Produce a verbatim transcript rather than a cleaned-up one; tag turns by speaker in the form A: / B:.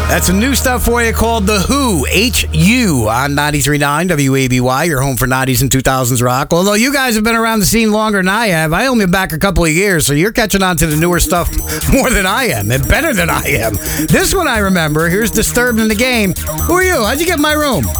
A: That's some new stuff for you called The Who, H U, on ninety-three point nine W A B Y, your home for nineties and two thousands rock. Although you guys have been around the scene longer than I have, I only been back a couple of years, so you're catching on to the newer stuff more than I am, and better than I am. This one I remember. Here's Disturbed in the Game. Who are you? How'd you get in my room?